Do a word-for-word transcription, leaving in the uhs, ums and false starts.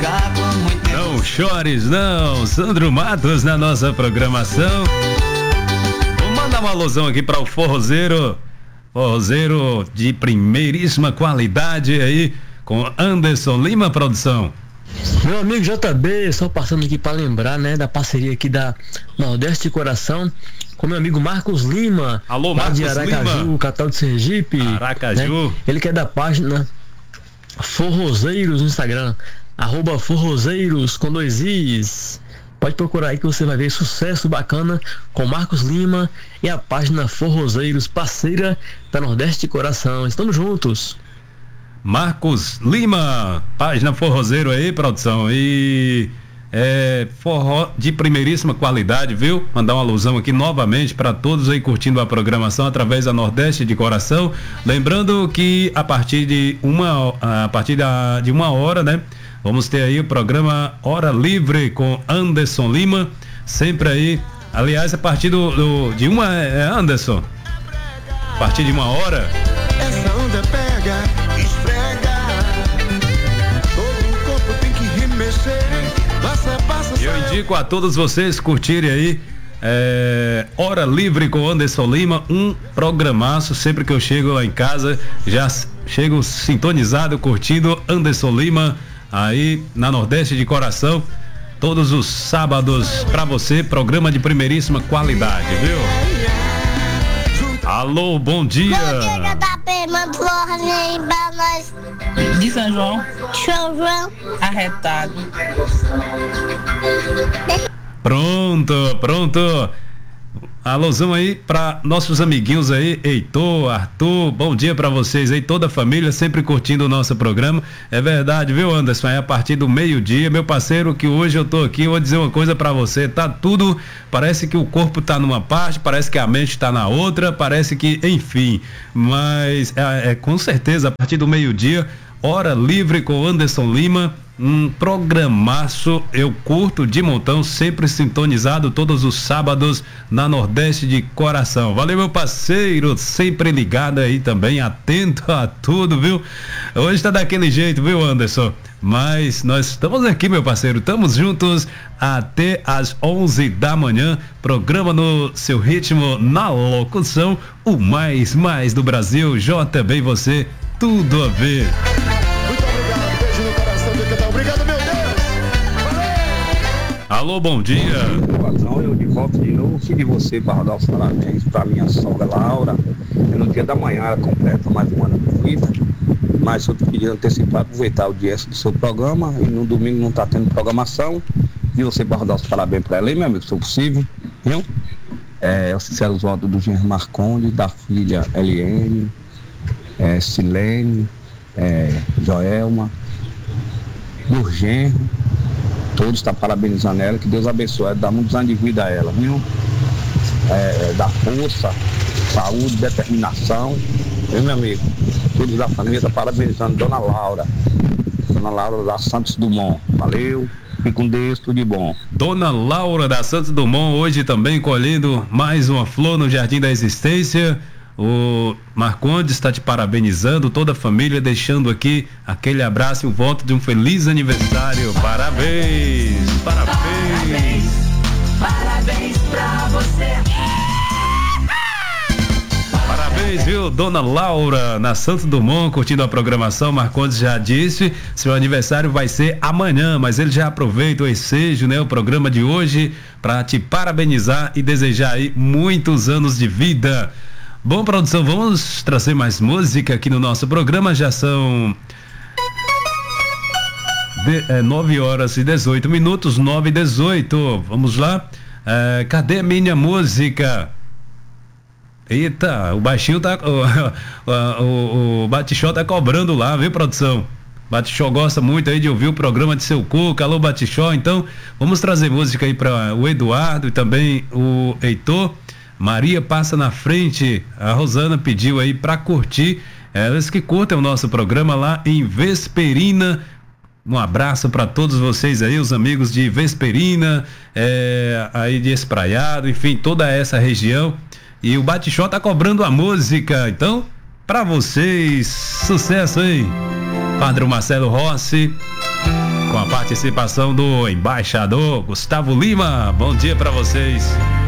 lugar com muito tempo. Não chores não, Sandro Matos na nossa programação. Vou mandar uma alusão aqui para o forrozeiro, forrozeiro de primeiríssima qualidade aí, com Anderson Lima Produção. Meu amigo J B, só passando aqui para lembrar, né, da parceria aqui da Nordeste de Coração com meu amigo Marcos Lima. Alô, lá Marcos de Aracaju, Lima. capital de Sergipe. Aracaju. Né? Ele que é da página Forrozeiros no Instagram, arroba Forrozeiros com dois Is. Pode procurar aí que você vai ver sucesso bacana com Marcos Lima e a página Forrozeiros, parceira da Nordeste de Coração. Estamos juntos. Marcos Lima, página Forrozeiro aí, produção. E é forró de primeiríssima qualidade, viu? Mandar uma alusão aqui novamente para todos aí curtindo a programação através da Nordeste de Coração. Lembrando que a partir de uma, a partir da, de uma hora, né? Vamos ter aí o programa Hora Livre com Anderson Lima. Sempre aí. Aliás, a partir do, do de uma, é Anderson? A partir de uma hora. Essa onda pega, esfrega. Todo o corpo tem que remexer. Passa, passa, Eu indico a todos vocês curtirem aí é, Hora Livre com Anderson Lima, um programaço. Sempre que eu chego lá em casa, já chego sintonizado, curtindo Anderson Lima aí na Nordeste de Coração. Todos os sábados pra você, programa de primeiríssima qualidade, viu? Alô, bom dia. Bom dia, J P. Manda florzinha aí pra nós. De São João, São João. arretado. Pronto, pronto. Alôzão aí para nossos amiguinhos aí, Heitor, Arthur, bom dia para vocês aí, toda a família sempre curtindo o nosso programa. É verdade, viu, Anderson? É a partir do meio-dia, meu parceiro, que hoje eu tô aqui, vou dizer uma coisa para você, tá tudo, parece que o corpo tá numa parte, parece que a mente tá na outra, parece que, enfim, mas é, é com certeza a partir do meio-dia, Hora Livre com Anderson Lima, um programaço, eu curto de montão, sempre sintonizado todos os sábados na Nordeste de Coração. Valeu, meu parceiro, sempre ligado aí também, atento a tudo, viu? Hoje tá daquele jeito, viu, Anderson? Mas nós estamos aqui, meu parceiro, estamos juntos até às onze da manhã, programa no seu ritmo, na locução, o mais, mais do Brasil, J B e você, tudo a ver. Obrigado, meu Deus! Alô, bom dia. Eu de volta de novo, filho de você para dar os parabéns para minha sogra Laura. É no dia da manhã, ela completa mais um ano de vida. Mas eu tô pedindo antecipar, aproveitar a audiência do seu programa. E no domingo não está tendo programação. E você para dar os parabéns para ela, hein, meu amigo, se for possível. Viu? É, os sinceros votos do Genro Marconde, da filha Eliane, é, Silene, é, Joelma, do genro, todos estão parabenizando ela, que Deus abençoe, dá muitos anos de vida a ela, viu? É, dá força, saúde, determinação, viu, meu amigo? Todos da família estão parabenizando Dona Laura, Dona Laura da Santos Dumont, valeu, fique com Deus, tudo de bom. Dona Laura da Santos Dumont, hoje também colhendo mais uma flor no Jardim da Existência. O Marcondes está te parabenizando, toda a família, deixando aqui aquele abraço e um voto de um feliz aniversário. Parabéns! Parabéns! Parabéns pra você. Parabéns, viu, Dona Laura, na Santos Dumont, curtindo a programação. Marcondes já disse, seu aniversário vai ser amanhã, mas ele já aproveita o ensejo, né, o programa de hoje, para te parabenizar e desejar aí muitos anos de vida. Bom, produção, vamos trazer mais música aqui no nosso programa. Já são de, é, nove horas e dezoito minutos, nove e dezoito. Vamos lá. É, cadê minha música? Eita, o baixinho tá. O, o, o Batichó tá cobrando lá, viu, produção? Batichó gosta muito aí de ouvir o programa de seu Cuca. Alô, Batichó. Então, vamos trazer música aí para o Eduardo e também o Heitor. Maria passa na frente, a Rosana pediu aí para curtir, elas que curtem o nosso programa lá em Vesperina. Um abraço para todos vocês aí, os amigos de Vesperina, é, aí de Espraiado, enfim, toda essa região. E o Batichó tá cobrando a música, então, para vocês, sucesso aí. Padre Marcelo Rossi, com a parte participação do embaixador Gustavo Lima. Bom dia para vocês.